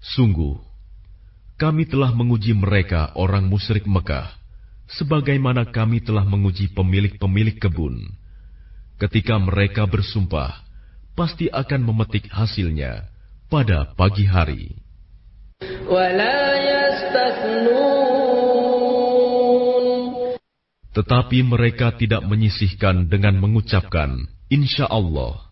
Sungguh, kami telah menguji mereka orang musyrik Mekah, sebagaimana kami telah menguji pemilik-pemilik kebun. Ketika mereka bersumpah, pasti akan memetik hasilnya pada pagi hari. Tetapi mereka tidak menyisihkan dengan mengucapkan, Insya Allah.